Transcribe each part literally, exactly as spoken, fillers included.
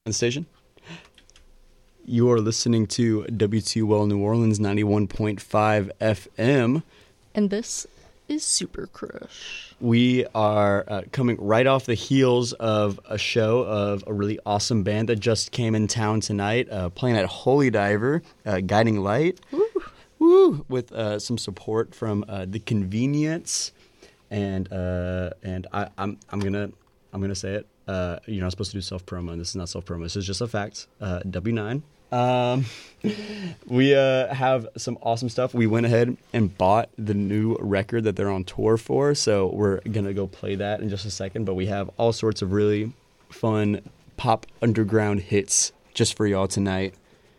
On the station. You are listening to W two Well New Orleans ninety-one point five F M. And this is Super Crush. We are uh, coming right off the heels of a show of a really awesome band that just came in town tonight, uh, playing at Holy Diver, uh, Guiding Light. Woo! Woo! With uh, some support from uh, The Convenience. And uh, and I, I'm I'm gonna I'm gonna say it. Uh, you're not supposed to do self promo, and this is not self promo. This is just a fact. Uh, W nine. Um, we uh, have some awesome stuff. We went ahead and bought the new record that they're on tour for, so we're gonna go play that in just a second. But we have all sorts of really fun pop underground hits just for y'all tonight.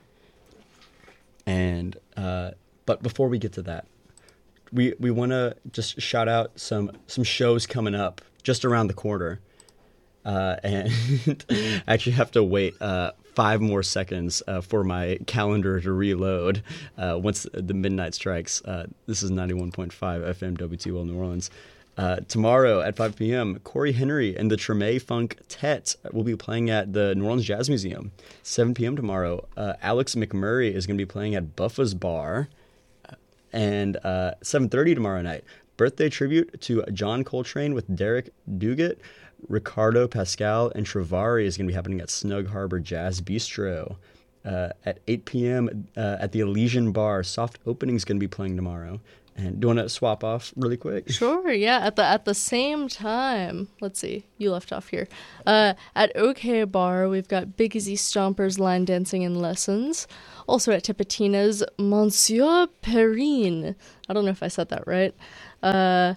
And uh, but before we get to that, we we want to just shout out some some shows coming up just around the corner. Uh, and I actually have to wait uh, five more seconds uh, for my calendar to reload uh, once the midnight strikes. Uh, this is ninety-one point five F M W two L New Orleans. Uh, tomorrow at five p.m., Corey Henry and the Treme Funktet will be playing at the New Orleans Jazz Museum. seven p.m. tomorrow, uh, Alex McMurray is going to be playing at Buffa's Bar. And uh, seven thirty tomorrow night, birthday tribute to John Coltrane with Derek Duguet. Ricardo Pascal and Travari is going to be happening at Snug Harbor Jazz Bistro. Uh, at eight p.m. Uh, at the Elysian Bar, Soft Opening is going to be playing tomorrow. And do you want to swap off really quick? Sure, yeah. At the at the same time, let's see, you left off here. Uh, at OK Bar, we've got Big Izzy Stompers line dancing and lessons. Also at Tipitina's, Monsieur Perrine. I don't know if I said that right. Uh,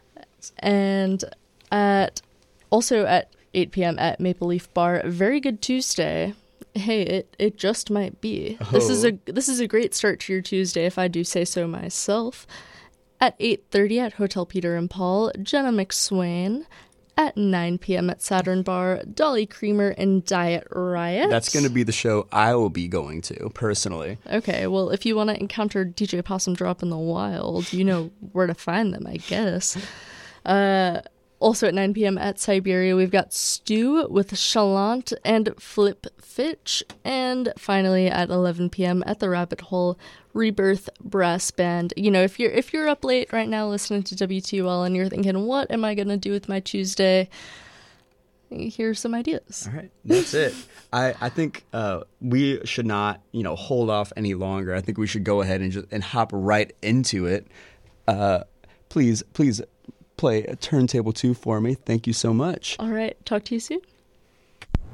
and at also at eight p.m. at Maple Leaf Bar, Very Good Tuesday. Hey, it, it just might be. Oh. This is a this is a great start to your Tuesday, if I do say so myself. At eight thirty at Hotel Peter and Paul, Jenna McSwain. At nine p.m. at Saturn Bar, Dolly Creamer and Diet Riot. That's going to be the show I will be going to, personally. Okay, well, if you want to encounter D J Possum Drop in the wild, you know where to find them, I guess. Uh... Also at nine p.m. at Siberia, we've got Stew with Chalant and Flip Fitch. And finally at eleven p.m. at the Rabbit Hole, Rebirth Brass Band. You know, if you're if you're up late right now listening to W T U L and you're thinking, what am I going to do with my Tuesday? Here's some ideas. All right, that's it. I, I think uh, we should not, you know, hold off any longer. I think we should go ahead and just and hop right into it. Uh, please, please. Play Turntable two for me. Thank you so much. All right. Talk to you soon.